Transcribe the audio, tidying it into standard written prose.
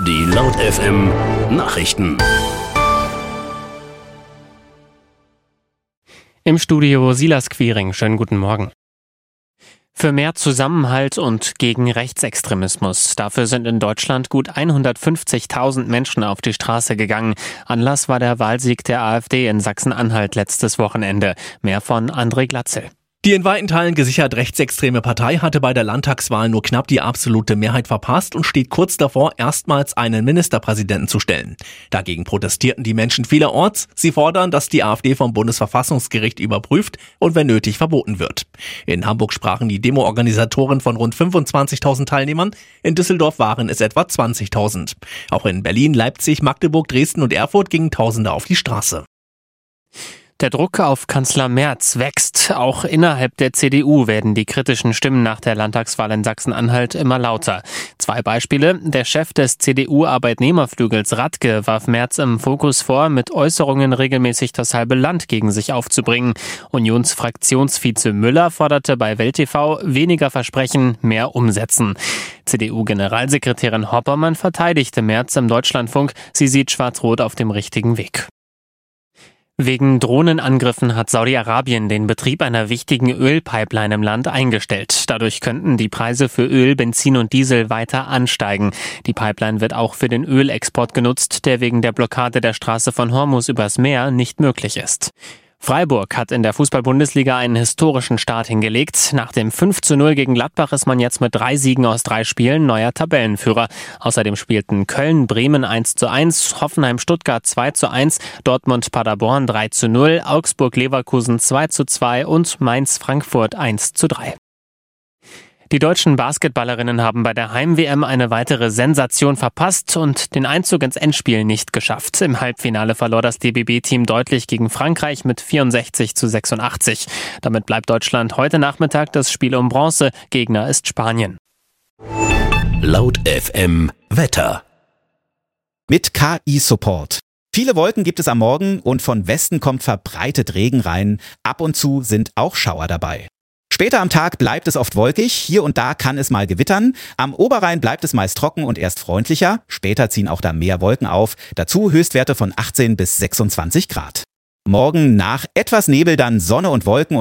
Die Laut FM Nachrichten. Im Studio Silas Quiring. Schönen guten Morgen. Für mehr Zusammenhalt und gegen Rechtsextremismus. Dafür sind in Deutschland gut 150.000 Menschen auf die Straße gegangen. Anlass war der Wahlsieg der AfD in Sachsen-Anhalt letztes Wochenende. Mehr von André Glatzel. Die in weiten Teilen gesichert rechtsextreme Partei hatte bei der Landtagswahl nur knapp die absolute Mehrheit verpasst und steht kurz davor, erstmals einen Ministerpräsidenten zu stellen. Dagegen protestierten die Menschen vielerorts. Sie fordern, dass die AfD vom Bundesverfassungsgericht überprüft und wenn nötig verboten wird. In Hamburg sprachen die Demo-Organisatoren von rund 25.000 Teilnehmern. In Düsseldorf waren es etwa 20.000. Auch in Berlin, Leipzig, Magdeburg, Dresden und Erfurt gingen Tausende auf die Straße. Der Druck auf Kanzler Merz wächst. Auch innerhalb der CDU werden die kritischen Stimmen nach der Landtagswahl in Sachsen-Anhalt immer lauter. 2 Beispiele. Der Chef des CDU-Arbeitnehmerflügels Radke warf Merz im Fokus vor, mit Äußerungen regelmäßig das halbe Land gegen sich aufzubringen. Unionsfraktionsvize Müller forderte bei Welt TV weniger Versprechen, mehr umsetzen. CDU-Generalsekretärin Hoppermann verteidigte Merz im Deutschlandfunk. Sie sieht Schwarz-Rot auf dem richtigen Weg. Wegen Drohnenangriffen hat Saudi-Arabien den Betrieb einer wichtigen Ölpipeline im Land eingestellt. Dadurch könnten die Preise für Öl, Benzin und Diesel weiter ansteigen. Die Pipeline wird auch für den Ölexport genutzt, der wegen der Blockade der Straße von Hormuz übers Meer nicht möglich ist. Freiburg hat in der Fußball-Bundesliga einen historischen Start hingelegt. Nach dem 5:0 gegen Gladbach ist man jetzt mit 3 Siegen aus 3 Spielen neuer Tabellenführer. Außerdem spielten Köln, Bremen 1:1, Hoffenheim, Stuttgart 2:1, Dortmund, Paderborn 3:0, Augsburg, Leverkusen 2:2 und Mainz, Frankfurt 1:3. Die deutschen Basketballerinnen haben bei der Heim-WM eine weitere Sensation verpasst und den Einzug ins Endspiel nicht geschafft. Im Halbfinale verlor das DBB-Team deutlich gegen Frankreich mit 64:86. Damit bleibt Deutschland heute Nachmittag das Spiel um Bronze. Gegner ist Spanien. Laut FM Wetter. Mit KI-Support. Viele Wolken gibt es am Morgen und von Westen kommt verbreitet Regen rein. Ab und zu sind auch Schauer dabei. Später am Tag bleibt es oft wolkig, hier und da kann es mal gewittern. Am Oberrhein bleibt es meist trocken und erst freundlicher. Später ziehen auch da mehr Wolken auf. Dazu Höchstwerte von 18 bis 26 Grad. Morgen nach etwas Nebel dann Sonne und Wolken.